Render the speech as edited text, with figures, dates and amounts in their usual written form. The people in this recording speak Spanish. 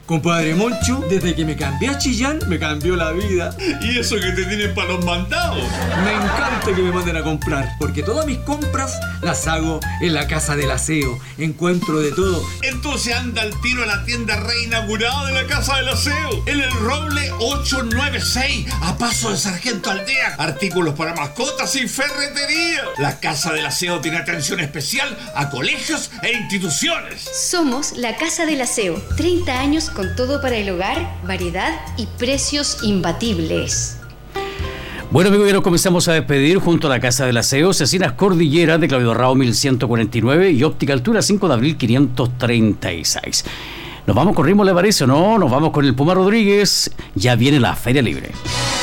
Compadre Moncho, desde que me cambié a Chillán, me cambió la vida. ¿Y eso que te tienen para los mandados? Me encanta que me manden a comprar, porque todas mis compras las hago en la Casa del Aseo. Encuentro de todo. Entonces anda al tiro a la tienda reinaugurada de la Casa del Aseo, en el Roble 896, a paso de Sargento Aldea. Artículos para mascotas y ferretería. La Casa del Aseo tiene atención especial a colegios e instituciones. Somos la Casa del Aseo. 30 años con todo para el hogar, variedad y precios imbatibles. Bueno, amigos, ya nos comenzamos a despedir junto a la Casa del Aseo, Cecinas Cordillera de Claudio Rao 1149 y Óptica Altura 5 de abril 536. ¿Nos vamos con ritmo, le parece o no? Nos vamos con el Puma Rodríguez. Ya viene la Feria Libre.